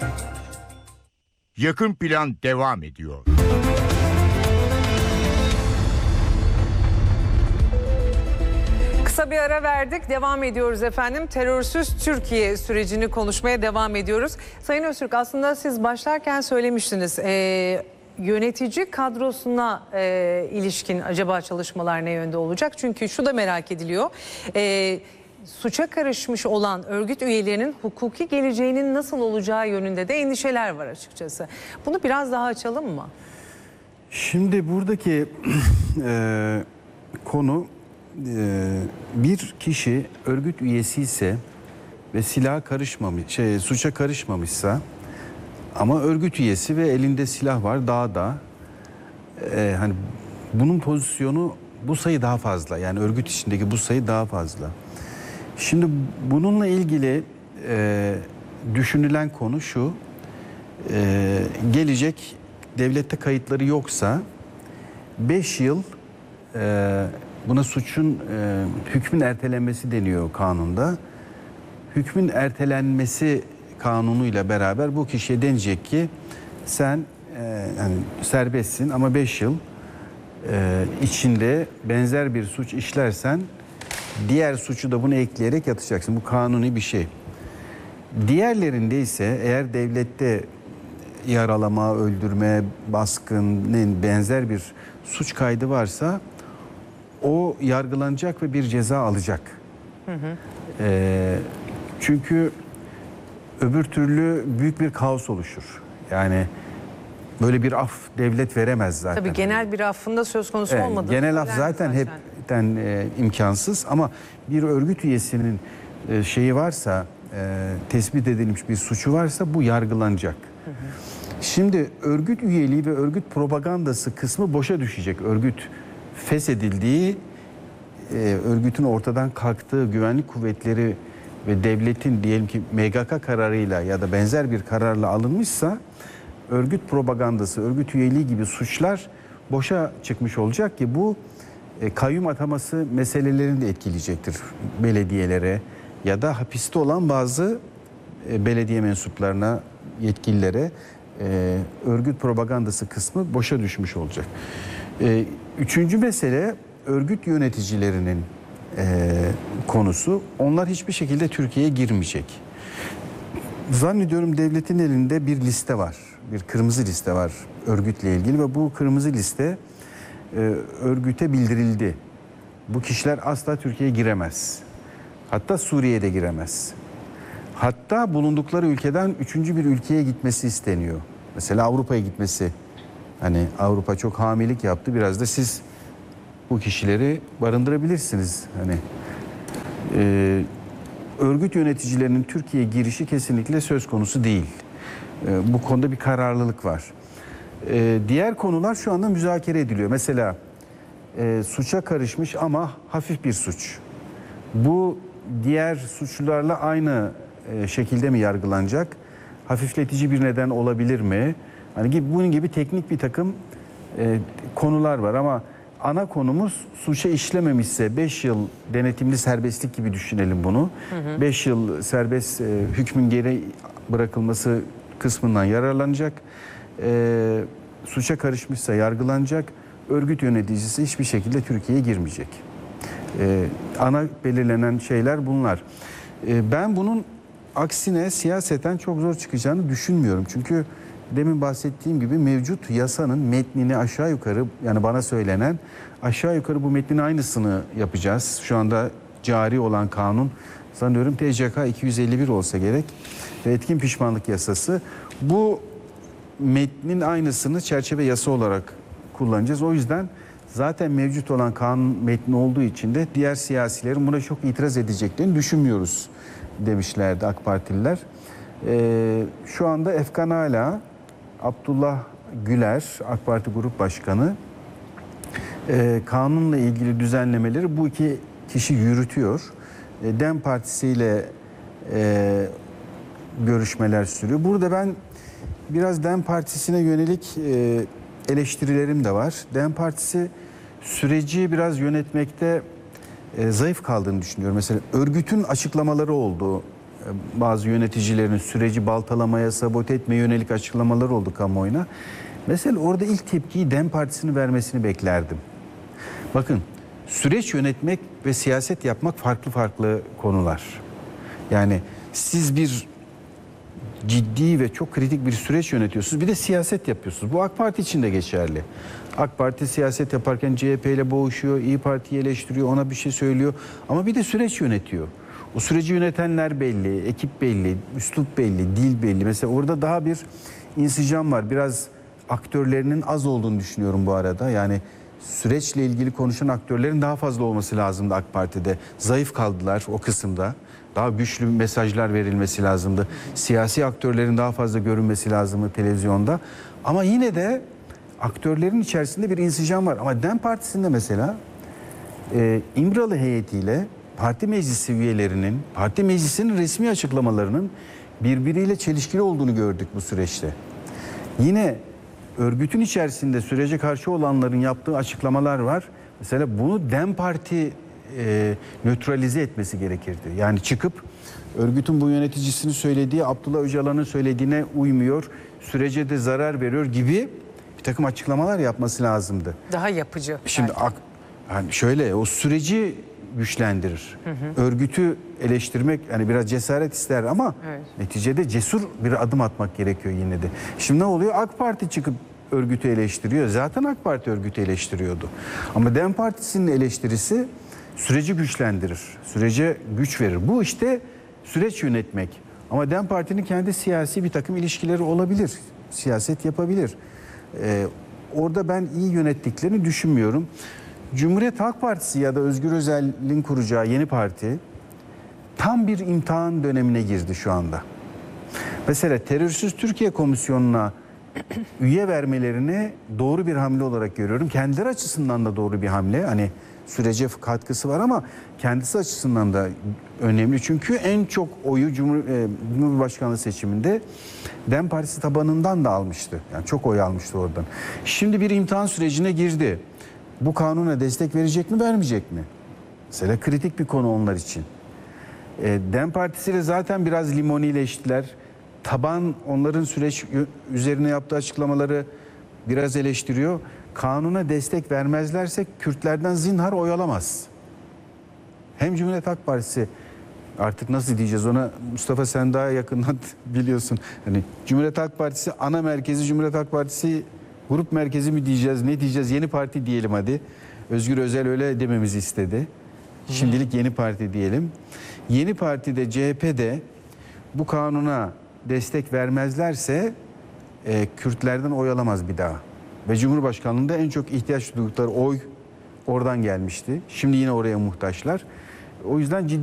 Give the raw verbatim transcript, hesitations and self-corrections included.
Yakın Plan devam ediyor. Kısa bir ara verdik. Devam ediyoruz efendim. Terörsüz Türkiye sürecini konuşmaya devam ediyoruz. Sayın Öztürk, aslında siz başlarken söylemiştiniz. Ee, yönetici kadrosuna e, ilişkin acaba çalışmalar ne yönde olacak? Çünkü şu da merak ediliyor. Ee, suça karışmış olan örgüt üyelerinin hukuki geleceğinin nasıl olacağı yönünde de endişeler var açıkçası. Bunu biraz daha açalım mı? Şimdi buradaki e, konu... bir kişi örgüt üyesi ise ve silaha karışmamış, şey, suça karışmamışsa ama örgüt üyesi ve elinde silah var dağda, e, hani bunun pozisyonu, bu sayı daha fazla, yani örgüt içindeki bu sayı daha fazla. Şimdi bununla ilgili e, düşünülen konu şu: e, gelecek devlette kayıtları yoksa beş yıl e, buna suçun e, hükmün ertelenmesi deniyor kanunda. Hükmün ertelenmesi kanunuyla beraber bu kişiye denecek ki sen e, yani serbestsin ama beş yıl e, içinde benzer bir suç işlersen diğer suçu da bunu ekleyerek yatacaksın. Bu kanuni bir şey. Diğerlerinde ise eğer devlette yaralama, öldürme, baskının benzer bir suç kaydı varsa o yargılanacak ve bir ceza alacak. Hı hı. E, çünkü öbür türlü büyük bir kaos oluşur. Yani böyle bir af devlet veremez zaten. Tabii genel bir affında söz konusu evet, olmadı. Genel af zaten, zaten hepten e, imkansız ama bir örgüt üyesinin e, şeyi varsa, e, tespit edilmiş bir suçu varsa bu yargılanacak. Hı hı. Şimdi örgüt üyeliği ve örgüt propagandası kısmı boşa düşecek. Örgüt feshedildiği, e, örgütün ortadan kalktığı, güvenlik kuvvetleri ve devletin diyelim ki M G K kararıyla ya da benzer bir kararla alınmışsa örgüt propagandası, örgüt üyeliği gibi suçlar boşa çıkmış olacak ki bu e, kayyum ataması meselelerini de etkileyecektir belediyelere ya da hapiste olan bazı e, belediye mensuplarına, yetkililere e, örgüt propagandası kısmı boşa düşmüş olacak. E, üçüncü mesele örgüt yöneticilerinin e, konusu. Onlar hiçbir şekilde Türkiye'ye girmeyecek. Zannediyorum devletin elinde bir liste var. Bir kırmızı liste var örgütle ilgili ve bu kırmızı liste e, örgüte bildirildi. Bu kişiler asla Türkiye'ye giremez. Hatta Suriye'de giremez. Hatta bulundukları ülkeden üçüncü bir ülkeye gitmesi isteniyor. Mesela Avrupa'ya gitmesi. Hani Avrupa çok hamilelik yaptı. Biraz da siz bu kişileri barındırabilirsiniz. Hani e, örgüt yöneticilerinin Türkiye'ye girişi kesinlikle söz konusu değil. E, bu konuda bir kararlılık var. E, diğer konular şu anda müzakere ediliyor. Mesela e, suça karışmış ama hafif bir suç. Bu diğer suçlularla aynı e, şekilde mi yargılanacak? Hafifletici bir neden olabilir mi? Hani gibi, bunun gibi teknik bir takım e, konular var ama ana konumuz suça işlememişse beş yıl denetimli serbestlik gibi düşünelim bunu. beş yıl serbest e, hükmün geri bırakılması kısmından yararlanacak. E, suça karışmışsa yargılanacak. Örgüt yöneticisi hiçbir şekilde Türkiye'ye girmeyecek. E, ana belirlenen şeyler bunlar. E, ben bunun aksine siyaseten çok zor çıkacağını düşünmüyorum. Çünkü demin bahsettiğim gibi mevcut yasanın metnini aşağı yukarı, yani bana söylenen aşağı yukarı bu metnin aynısını yapacağız. Şu anda cari olan kanun sanıyorum T C K iki yüz elli bir olsa gerek ve etkin pişmanlık yasası. Bu metnin aynısını çerçeve yasa olarak kullanacağız. O yüzden zaten mevcut olan kanun metni olduğu için de diğer siyasilerin buna çok itiraz edeceklerini düşünmüyoruz demişlerdi AK Partililer. Ee, şu anda Efkan Ala, Abdullah Güler, AK Parti Grup Başkanı, e, kanunla ilgili düzenlemeleri bu iki kişi yürütüyor. E, DEM Partisi ile e, görüşmeler sürüyor. Burada ben biraz DEM Partisi'ne yönelik e, eleştirilerim de var. DEM Partisi süreci biraz yönetmekte e, zayıf kaldığını düşünüyorum. Mesela örgütün açıklamaları oldu. bazı yöneticilerin süreci baltalamaya, sabote etmeye yönelik açıklamaları oldu kamuoyuna. Mesela orada ilk tepkiyi DEM Partisi'nin vermesini beklerdim. Bakın, süreç yönetmek ve siyaset yapmak farklı farklı konular. Yani siz bir ciddi ve çok kritik bir süreç yönetiyorsunuz. Bir de siyaset yapıyorsunuz. Bu AK Parti için de geçerli. AK Parti siyaset yaparken C H P ile boğuşuyor, İyi Parti'yi eleştiriyor, ona bir şey söylüyor. Ama bir de süreç yönetiyor. O süreci yönetenler belli, ekip belli, üslup belli, dil belli. Mesela orada daha bir insicam var. Biraz aktörlerinin az olduğunu düşünüyorum bu arada. Yani süreçle ilgili konuşan aktörlerin daha fazla olması lazımdı AK Parti'de. Zayıf kaldılar o kısımda. Daha güçlü mesajlar verilmesi lazımdı. Siyasi aktörlerin daha fazla görünmesi lazımdı televizyonda. Ama yine de aktörlerin içerisinde bir insicam var. Ama DEM Partisi'nde mesela e, İmralı heyetiyle parti meclisi üyelerinin, parti meclisinin resmi açıklamalarının birbiriyle çelişkili olduğunu gördük bu süreçte. Yine örgütün içerisinde sürece karşı olanların yaptığı açıklamalar var. Mesela bunu DEM Parti e, nötralize etmesi gerekirdi. Yani çıkıp örgütün bu yöneticisinin söylediği Abdullah Öcalan'ın söylediğine uymuyor, sürece de zarar veriyor gibi bir takım açıklamalar yapması lazımdı. Daha yapıcı. Şimdi ak, yani şöyle o süreci güçlendirir. Hı hı. Örgütü eleştirmek yani biraz cesaret ister ama evet, neticede cesur bir adım atmak gerekiyor yine de. Şimdi ne oluyor? AK Parti çıkıp örgütü eleştiriyor. Zaten AK Parti örgütü eleştiriyordu. Ama DEM Partisi'nin eleştirisi süreci güçlendirir. Sürece güç verir. Bu işte süreç yönetmek. Ama DEM Parti'nin kendi siyasi bir takım ilişkileri olabilir. Siyaset yapabilir. Ee, orada ben iyi yönettiklerini düşünmüyorum. Cumhuriyet Halk Partisi ya da Özgür Özel'in kuracağı yeni parti tam bir imtihan dönemine girdi şu anda. Mesela Terörsüz Türkiye Komisyonu'na üye vermelerini doğru bir hamle olarak görüyorum. Kendileri açısından da doğru bir hamle. Hani sürece katkısı var ama kendisi açısından da önemli. Çünkü en çok oyu Cumhur, e, Cumhurbaşkanlığı seçiminde DEM Partisi tabanından da almıştı. Yani çok oy almıştı oradan. Şimdi bir imtihan sürecine girdi. Bu kanuna destek verecek mi, vermeyecek mi? Mesela kritik bir konu onlar için. E, DEM Partisi ile zaten biraz limonileştiler. Taban onların süreç üzerine yaptığı açıklamaları biraz eleştiriyor. Kanuna destek vermezlerse Kürtlerden zinhar oy alamaz. Hem Cumhuriyet Halk Partisi artık nasıl diyeceğiz ona, Mustafa sen daha yakından biliyorsun. Hani Cumhuriyet Halk Partisi ana merkezi, Cumhuriyet Halk Partisi grup merkezi mi diyeceğiz, ne diyeceğiz? Yeni parti diyelim hadi. Özgür Özel öyle dememizi istedi. Şimdilik yeni parti diyelim. Yeni partide C H P'de bu kanuna destek vermezlerse e, Kürtlerden oy alamaz bir daha. Ve Cumhurbaşkanlığında en çok ihtiyaç duydukları oy oradan gelmişti. Şimdi yine oraya muhtaçlar. O yüzden ciddi